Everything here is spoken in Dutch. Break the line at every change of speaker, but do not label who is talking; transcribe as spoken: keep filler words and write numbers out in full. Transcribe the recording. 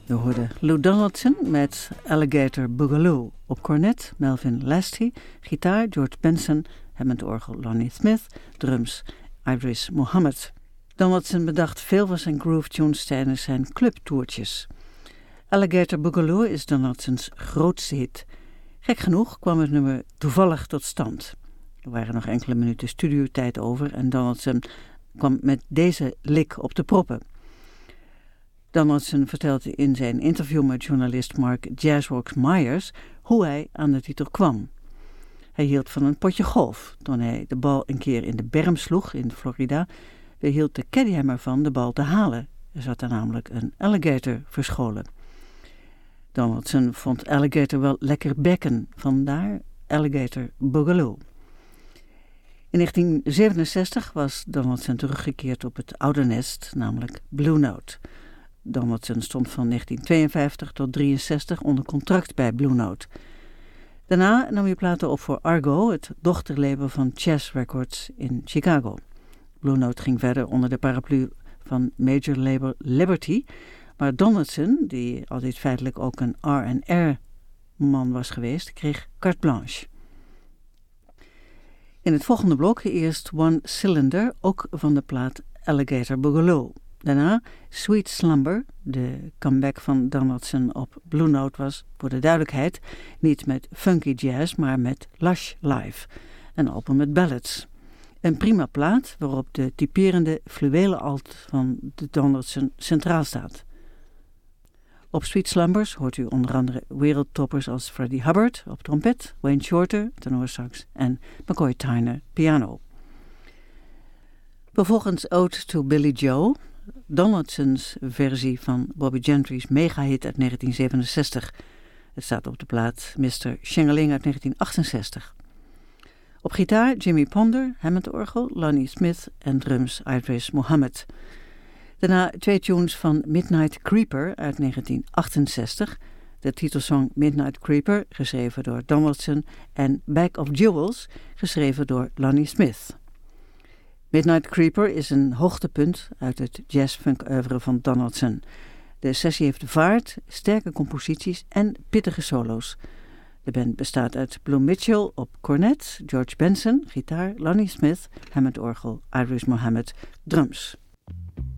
We hoorden Lou Donaldson met Alligator Boogaloo. Op cornet Melvin Lasty, gitaar George Benson, Hammond-orgel Lonnie Smith, drums Idris Muhammad. Donaldson bedacht veel van zijn groove tunes tijdens zijn clubtoertjes. Alligator Boogaloo is Donaldsons grootste hit. Gek genoeg kwam het nummer toevallig tot stand. Er waren nog enkele minuten studiotijd over en Donaldson kwam met deze lik op de proppen. Donaldson vertelde in zijn interview met journalist Mark Jazzworks Myers hoe hij aan de titel kwam. Hij hield van een potje golf. Toen hij de bal een keer in de berm sloeg in Florida, weerhield de caddy hem ervan de bal te halen. Er zat er namelijk een alligator verscholen. Donaldson vond alligator wel lekker bekken, vandaar Alligator Boogaloo. In negentien zevenenzestig was Donaldson teruggekeerd op het oude nest, namelijk Blue Note. Donaldson stond van negentien tweeënvijftig tot drieënzestig onder contract bij Blue Note. Daarna nam hij platen op voor Argo, het dochterlabel van Chess Records in Chicago. Blue Note ging verder onder de paraplu van major label Liberty, maar Donaldson, die altijd feitelijk ook een R en R-man was geweest, kreeg carte blanche. In het volgende blok eerst One Cylinder, ook van de plaat Alligator Boogaloo. Daarna Sweet Slumber, de comeback van Donaldson op Blue Note was, voor de duidelijkheid, niet met funky jazz, maar met lush live, een album met ballads. Een prima plaat waarop de typerende fluwelen alt van de Donaldson centraal staat. Op Sweet Slumbers hoort u onder andere wereldtoppers als Freddie Hubbard op trompet, Wayne Shorter, tenorsax en McCoy Tyner piano. Vervolgens Ode to Billy Joe, Donaldsons versie van Bobby Gentry's megahit uit negentien zevenenzestig. Het staat op de plaat mister Schengeling uit negentien achtenzestig. Op gitaar Jimmy Ponder, Hammond-orgel, Lonnie Smith en drums Idris Muhammad. Daarna twee tunes van Midnight Creeper uit negentien achtenzestig. De titelsong Midnight Creeper, geschreven door Donaldson, en Bag of Jewels, geschreven door Lonnie Smith. Midnight Creeper is een hoogtepunt uit het jazz-funk-oeuvre van Donaldson. De sessie heeft vaart, sterke composities en pittige solo's. De band bestaat uit Blue Mitchell op cornet, George Benson, gitaar, Lonnie Smith, Hammond-orgel, Idris Muhammad, drums.